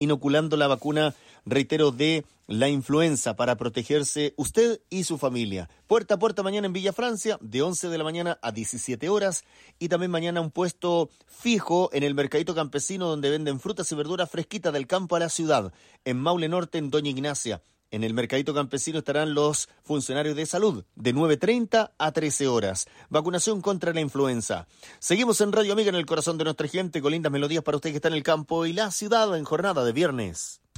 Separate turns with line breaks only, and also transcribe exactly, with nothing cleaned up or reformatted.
inoculando la vacuna, reitero, de la influenza para protegerse usted y su familia. Puerta a puerta mañana en Villa Francia, de once de la mañana a diecisiete horas, y también mañana un puesto fijo en el Mercadito Campesino, donde venden frutas y verduras fresquitas del campo a la ciudad, en Maule Norte, en Doña Ignacia. En el Mercadito Campesino estarán los funcionarios de salud, de nueve treinta a trece horas. Vacunación contra la influenza. Seguimos en Radio Amiga, en el corazón de nuestra gente, con lindas melodías para usted que está en el campo y la ciudad en jornada de viernes.